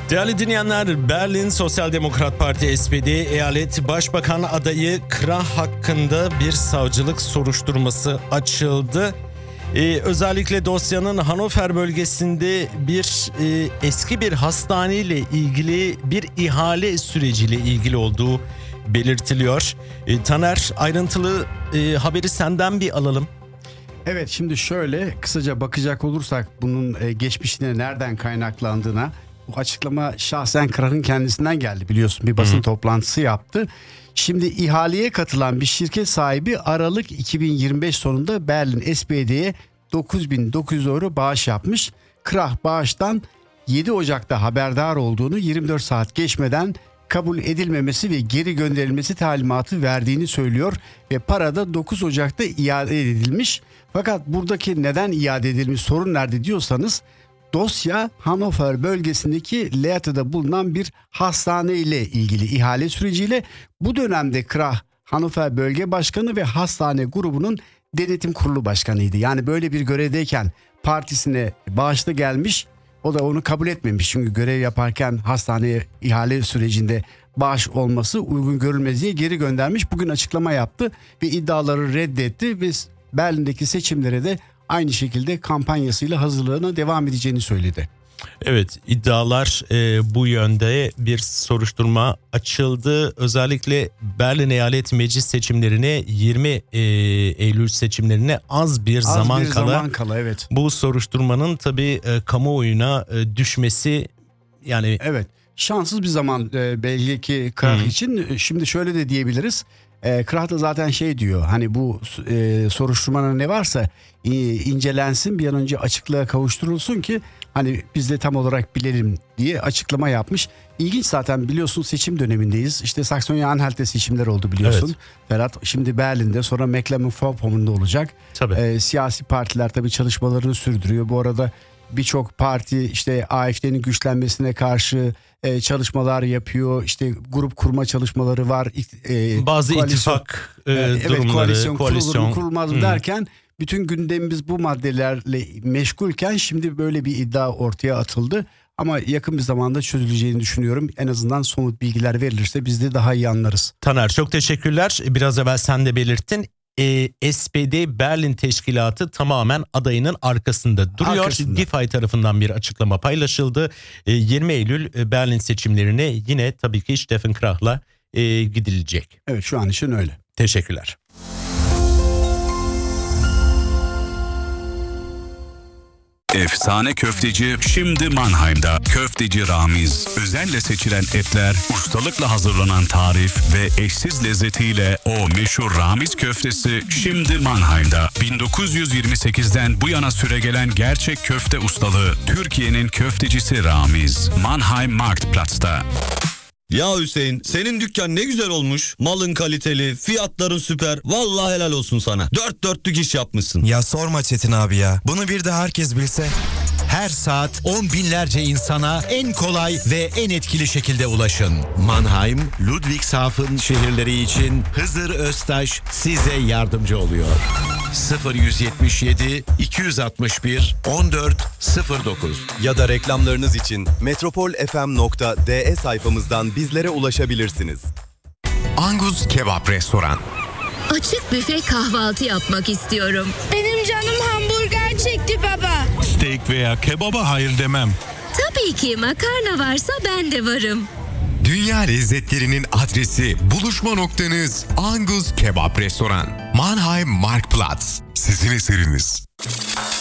Değerli dinleyenler, Berlin Sosyal Demokrat Parti SPD eyalet başbakan adayı Krah hakkında bir savcılık soruşturması açıldı. Özellikle dosyanın Hannover bölgesinde eski bir hastaneyle ilgili bir ihale süreciyle ilgili olduğu belirtiliyor. Taner, ayrıntılı haberi senden bir alalım. Evet, şimdi şöyle kısaca bakacak olursak bunun geçmişine, nereden kaynaklandığına, bu açıklama şahsen Krah'ın kendisinden geldi, biliyorsun, bir basın toplantısı yaptı. Şimdi ihaleye katılan bir şirket sahibi Aralık 2025 sonunda Berlin SPD'ye 9.900 euro bağış yapmış. Krah bağıştan 7 Ocak'ta haberdar olduğunu, 24 saat geçmeden kabul edilmemesi ve geri gönderilmesi talimatı verdiğini söylüyor ve para da 9 Ocak'ta iade edilmiş. Fakat buradaki neden iade edilmiş, sorun nerede diyorsanız, dosya Hannover bölgesindeki Leate'de bulunan bir hastane ile ilgili ihale süreciyle. Bu dönemde Krah Hannover Bölge Başkanı ve hastane grubunun denetim kurulu başkanıydı. Yani böyle bir görevdeyken partisine bağışta gelmiş, o da onu kabul etmemiş. Çünkü görev yaparken hastaneye ihale sürecinde bağış olması uygun görülmez diye geri göndermiş. Bugün açıklama yaptı ve iddiaları reddetti ve Berlin'deki seçimlere de aynı şekilde kampanyasıyla hazırlığına devam edeceğini söyledi. Evet, iddialar bu yönde. Bir soruşturma açıldı. Özellikle Berlin Eyalet Meclis seçimlerine, 20 Eylül seçimlerine az bir zaman kala evet. Bu soruşturmanın tabii kamuoyuna düşmesi, yani evet, şanssız bir zaman belli ki Krah için. Şimdi şöyle de diyebiliriz. Krah da zaten şey diyor, hani bu soruşturmanın ne varsa incelensin, bir an önce açıklığa kavuşturulsun ki hani biz de tam olarak bilelim diye açıklama yapmış. İlginç, zaten biliyorsun seçim dönemindeyiz. İşte Saksonya-Anhalt'te seçimler oldu, biliyorsun. Evet. Ferhat, şimdi Berlin'de, sonra Mecklenburg-Vorpommern'da olacak. Siyasi partiler tabii çalışmalarını sürdürüyor. Bu arada birçok parti işte AfD'nin güçlenmesine karşı çalışmalar yapıyor. İşte grup kurma çalışmaları var. Bazı ittifak durumları, koalisyon kurulmaz derken bütün gündemimiz bu maddelerle meşgulken şimdi böyle bir iddia ortaya atıldı. Ama yakın bir zamanda çözüleceğini düşünüyorum. En azından somut bilgiler verilirse biz de daha iyi anlarız. Taner, çok teşekkürler. Biraz evvel sen de belirttin. SPD Berlin Teşkilatı tamamen adayının arkasında duruyor. Giffey tarafından bir açıklama paylaşıldı. 20 Eylül Berlin seçimlerine yine tabii ki Steffen Krah'la gidilecek. Evet, şu an için öyle. Teşekkürler. Efsane köfteci şimdi Mannheim'da. Köfteci Ramiz. Özelle seçilen etler, ustalıkla hazırlanan tarif ve eşsiz lezzetiyle o meşhur Ramiz köftesi şimdi Mannheim'da. 1928'den bu yana süregelen gerçek köfte ustalığı. Türkiye'nin köftecisi Ramiz. Mannheim Marktplatz'ta. Ya Hüseyin, senin dükkan ne güzel olmuş. Malın kaliteli, fiyatların süper. Vallahi helal olsun sana. Dört dörtlük iş yapmışsın. Ya sorma Çetin abi ya. Bunu bir de herkes bilse. Her saat 10 binlerce insana en kolay ve en etkili şekilde ulaşın. Mannheim, Ludwigshafen şehirleri için Hızır Öztaş size yardımcı oluyor. 0177 261 1409 ya da reklamlarınız için metropolfm.de sayfamızdan bizlere ulaşabilirsiniz. Angus Kebap Restoran. Açık büfe kahvaltı yapmak istiyorum. Benim canım hamburger çekti baba. Steak veya kebaba hayır demem. Tabii ki, makarna varsa ben de varım. Dünya lezzetlerinin adresi, buluşma noktanız Angus Kebap Restoran. Mannheim Marktplatz. Sizin eseriniz.